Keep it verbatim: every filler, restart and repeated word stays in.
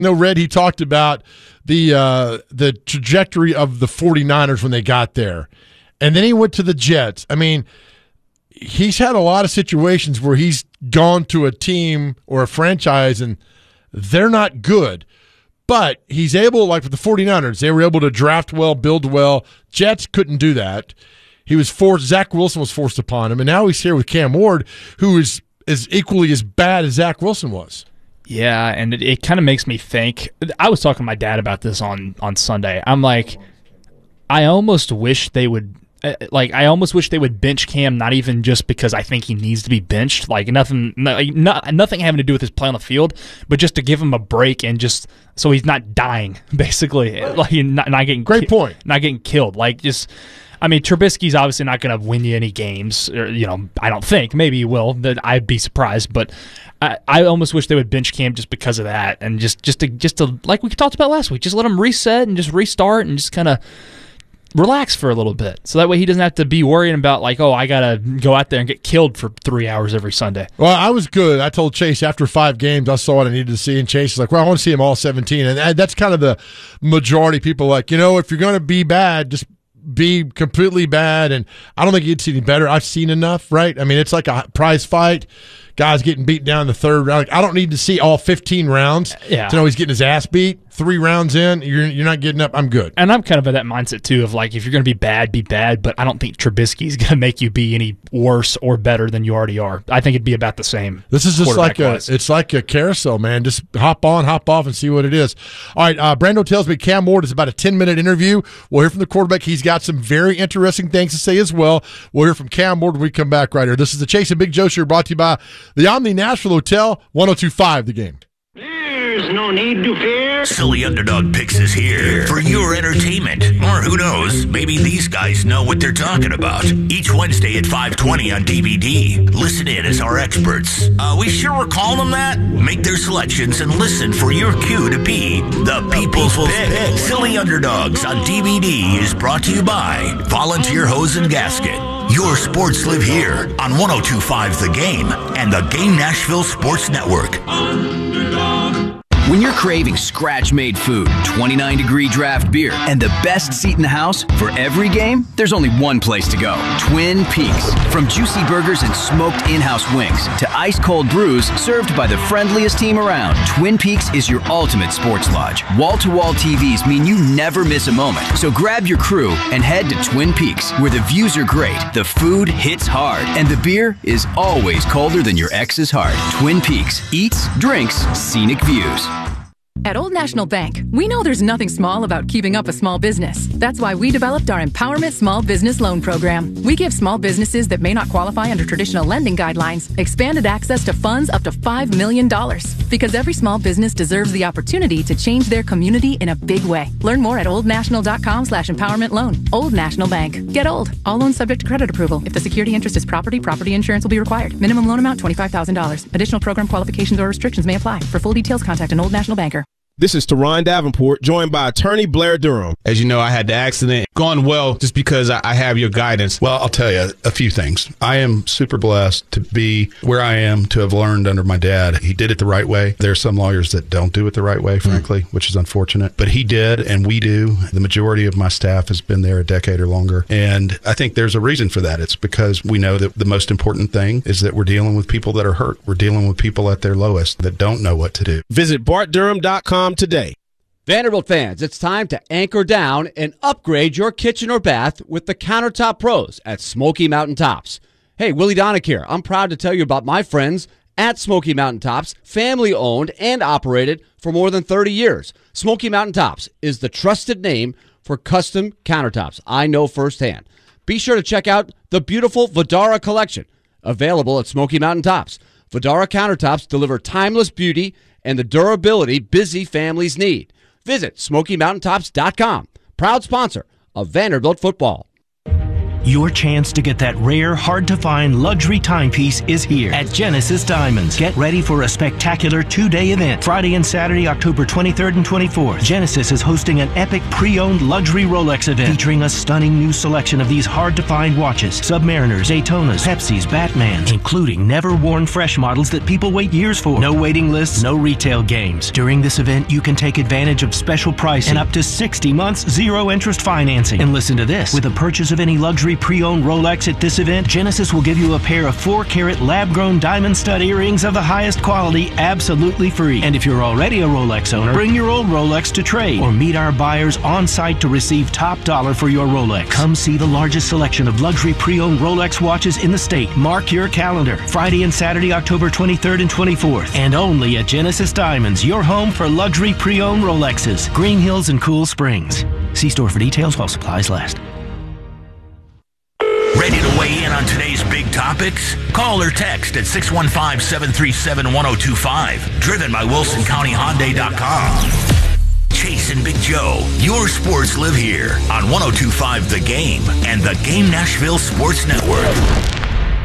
No, Red, he talked about the uh, the trajectory of the 49ers when they got there. And then he went to the Jets. I mean, he's had a lot of situations where he's gone to a team or a franchise and they're not good. But he's able, like with the 49ers, they were able to draft well, build well. Jets couldn't do that. He was forced, Zach Wilson was forced upon him. And now he's here with Cam Ward, who is, is equally as bad as Zach Wilson was. Yeah, and it, it kind of makes me think. I was talking to my dad about this on, on Sunday. I'm like, I almost wish they would, like, I almost wish they would bench Cam, not even just because I think he needs to be benched, like nothing, like, not, nothing having to do with his play on the field, but just to give him a break and just so he's not dying, basically, like not, not getting great ki- point, not getting killed, like just. I mean, Trubisky's obviously not going to win you any games. Or, you know, I don't think. Maybe he will. That I'd be surprised. But I, I almost wish they would bench Cam just because of that, and just just to just to like we talked about last week, just let him reset and just restart and just kind of relax for a little bit, so that way he doesn't have to be worrying about like, oh, I gotta go out there and get killed for three hours every Sunday. Well, I was good. I told Chase after five games, I saw what I needed to see, and Chase is like, well, I want to see him all seventeen, and that's kind of the majority of people. Like, you know, if you're going to be bad, just be completely bad, and I don't think it gets any better. I've seen enough, right? I mean, it's like a prize fight. Guys getting beat down in the third round. Like, I don't need to see all fifteen rounds yeah. to know he's getting his ass beat. Three rounds in, you're you're not getting up. I'm good. And I'm kind of of that mindset, too, of like, if you're going to be bad, be bad, but I don't think Trubisky's going to make you be any worse or better than you already are. I think it'd be about the same. This is just like a, it's like a carousel, man. Just hop on, hop off, and see what it is. All right, uh, Brando tells me Cam Ward is about a ten-minute interview. We'll hear from the quarterback. He's got some very interesting things to say as well. We'll hear from Cam Ward when we come back right here. This is the Chase and Big Joe Show, brought to you by the Omni Nashville Hotel, one oh two point five The Game. There's no need to fear. Silly Underdog Picks is here for your entertainment. Or who knows, maybe these guys know what they're talking about. Each Wednesday at five twenty on D V D. Listen in as our experts. Uh, we sure we're calling them that? Make their selections and listen for your cue to be the People's Pick. Silly Underdogs on D V D is brought to you by Volunteer Hose and Gasket. Your sports live here on one oh two point five The Game and the Game Nashville Sports Network. When you're craving scratch-made food, twenty-nine degree draft beer, and the best seat in the house for every game, there's only one place to go. Twin Peaks. From juicy burgers and smoked in-house wings to ice-cold brews served by the friendliest team around, Twin Peaks is your ultimate sports lodge. Wall-to-wall T Vs mean you never miss a moment. So grab your crew and head to Twin Peaks, where the views are great, the food hits hard, and the beer is always colder than your ex's heart. Twin Peaks. Eats, drinks, scenic views. At Old National Bank, we know there's nothing small about keeping up a small business. That's why we developed our Empowerment Small Business Loan Program. We give small businesses that may not qualify under traditional lending guidelines expanded access to funds up to five million dollars. Because every small business deserves the opportunity to change their community in a big way. Learn more at oldnational.com slash empowerment loan. Old National Bank. Get old. All loans subject to credit approval. If the security interest is property, property insurance will be required. Minimum loan amount twenty-five thousand dollars. Additional program qualifications or restrictions may apply. For full details, contact an Old National banker. This is Teron Davenport, joined by attorney Blair Durham. As you know, I had the accident. Gone well just because I, I have your guidance. Well, I'll tell you a few things. I am super blessed to be where I am, to have learned under my dad. He did it the right way. There are some lawyers that don't do it the right way, frankly, mm. which is unfortunate. But he did, and we do. The majority of my staff has been there a decade or longer. And I think there's a reason for that. It's because we know that the most important thing is that we're dealing with people that are hurt. We're dealing with people at their lowest that don't know what to do. Visit bart durham dot com today. Vanderbilt fans, it's time to anchor down and upgrade your kitchen or bath with the Countertop Pros at Smoky Mountain Tops. Hey, Willie Donick here. I'm proud to tell you about my friends at Smoky Mountain Tops, family owned and operated for more than thirty years. Smoky Mountain Tops is the trusted name for custom countertops. I know firsthand. Be sure to check out the beautiful Vidara collection available at Smoky Mountain Tops. Vidara countertops deliver timeless beauty and the durability busy families need. Visit smoky mountain tops dot com, proud sponsor of Vanderbilt football. Your chance to get that rare, hard-to-find luxury timepiece is here at Genesis Diamonds. Get ready for a spectacular two-day event. Friday and Saturday, October twenty-third and twenty-fourth. Genesis is hosting an epic pre-owned luxury Rolex event featuring a stunning new selection of these hard-to-find watches. Submariners, Daytonas, Pepsis, Batmans, including never-worn fresh models that people wait years for. No waiting lists, no retail games. During this event, you can take advantage of special pricing and up to sixty months zero-interest financing. And listen to this. With a purchase of any luxury pre-owned Rolex at this event, Genesis will give you a pair of four-carat lab-grown diamond stud earrings of the highest quality absolutely free. And if you're already a Rolex owner, bring your old Rolex to trade or meet our buyers on-site to receive top dollar for your Rolex. Come see the largest selection of luxury pre-owned Rolex watches in the state. Mark your calendar. Friday and Saturday, October twenty-third and twenty-fourth. And only at Genesis Diamonds, your home for luxury pre-owned Rolexes. Green Hills and Cool Springs. See store for details while supplies last. Ready to weigh in on today's big topics? Call or text at six one five, seven three seven, one oh two five. Driven by Wilson County Hyundai dot com. Chase and Big Joe, your sports live here on one oh two point five The Game and the Game Nashville Sports Network.